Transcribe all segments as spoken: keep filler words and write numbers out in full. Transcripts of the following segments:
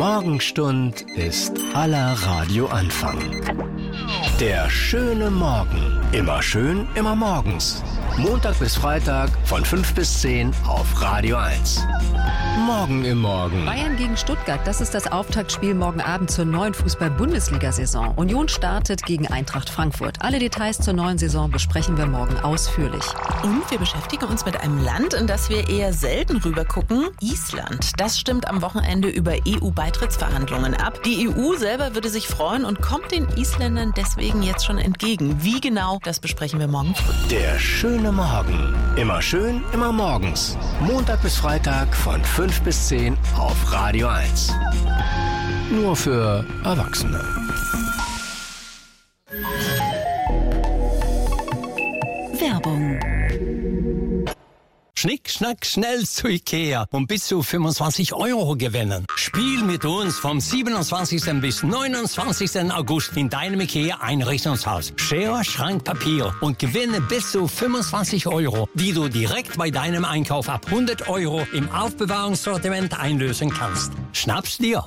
Morgenstund ist aller Radioanfang. Der schöne Morgen. Immer schön, immer morgens. Montag bis Freitag von fünf bis zehn auf Radio eins. Morgen im Morgen. Bayern gegen Stuttgart, das ist das Auftaktspiel morgen Abend zur neuen Fußball-Bundesliga-Saison. Union startet gegen Eintracht Frankfurt. Alle Details zur neuen Saison besprechen wir morgen ausführlich. Und wir beschäftigen uns mit einem Land, in das wir eher selten rübergucken, Island. Das stimmt am Wochenende über E U-Beitrittsverhandlungen ab. Die E U selber würde sich freuen und kommt den Isländern deswegen jetzt schon entgegen. Wie genau, das besprechen wir morgen früh. Der schöne Morgen. Immer schön, immer morgens. Montag bis Freitag von fünf bis zehn auf Radio eins. Nur für Erwachsene. Werbung. Schnick, schnack, schnell zu Ikea und bis zu fünfundzwanzig Euro gewinnen. Spiel mit uns vom siebenundzwanzigsten bis neunundzwanzigsten August in deinem Ikea-Einrichtungshaus. Schere, Schrank, Papier und gewinne bis zu fünfundzwanzig Euro, die du direkt bei deinem Einkauf ab hundert Euro im Aufbewahrungssortiment einlösen kannst. Schnapp's dir!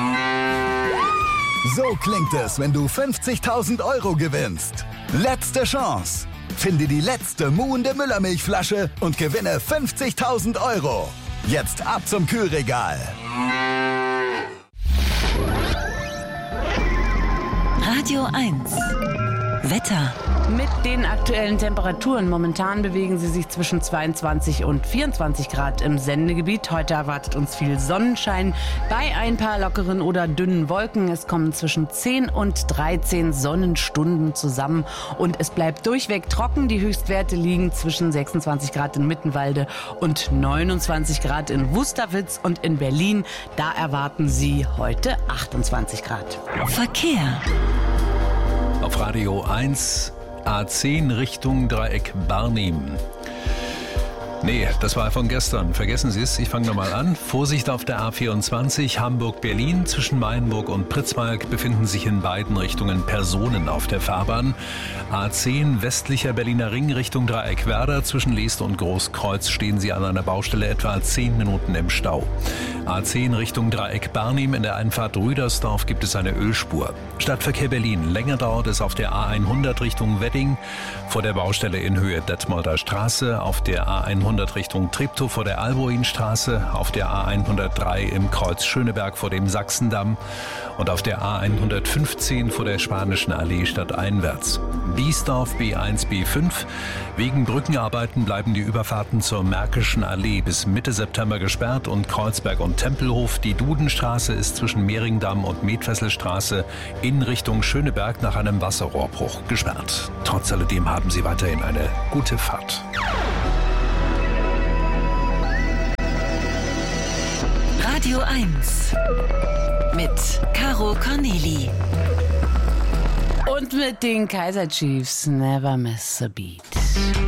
So klingt es, wenn du fünfzigtausend Euro gewinnst. Letzte Chance. Finde die letzte muhende Müllermilchflasche und gewinne fünfzigtausend Euro. Jetzt ab zum Kühlregal. Radio eins. Wetter. Mit den aktuellen Temperaturen. Momentan bewegen sie sich zwischen zweiundzwanzig und vierundzwanzig Grad im Sendegebiet. Heute erwartet uns viel Sonnenschein bei ein paar lockeren oder dünnen Wolken. Es kommen zwischen zehn und dreizehn Sonnenstunden zusammen und es bleibt durchweg trocken. Die Höchstwerte liegen zwischen sechsundzwanzig Grad in Mittenwalde und neunundzwanzig Grad in Wusterwitz und in Berlin. Da erwarten Sie heute achtundzwanzig Grad. Verkehr. Auf Radio eins A zehn Richtung Dreieck Barnim. Nee, das war von gestern. Vergessen Sie es. Ich fange nochmal an. Vorsicht auf der A vierundzwanzig Hamburg-Berlin. Zwischen Mainburg und Pritzwalk befinden sich in beiden Richtungen Personen auf der Fahrbahn. A zehn westlicher Berliner Ring Richtung Dreieck Werder. Zwischen Leest und Großkreuz stehen Sie an einer Baustelle etwa zehn Minuten im Stau. A zehn Richtung Dreieck Barnim. In der Einfahrt Rüdersdorf gibt es eine Ölspur. Stadtverkehr Berlin. Länger dauert es auf der A hundert Richtung Wedding. Vor der Baustelle in Höhe Detmolder Straße. Auf der A hundert Richtung Treptow vor der Alboinstraße, auf der A hundertdrei im Kreuz Schöneberg vor dem Sachsendamm und auf der A hundertfünfzehn vor der Spanischen Allee stadteinwärts. Biesdorf B eins B fünf. Wegen Brückenarbeiten bleiben die Überfahrten zur Märkischen Allee bis Mitte September gesperrt und Kreuzberg und Tempelhof. Die Dudenstraße ist zwischen Mehringdamm und Metfesselstraße in Richtung Schöneberg nach einem Wasserrohrbruch gesperrt. Trotz alledem haben Sie weiterhin eine gute Fahrt. Radio eins mit Caro Corneli. Und mit den Kaiser Chiefs, Never Miss a Beat.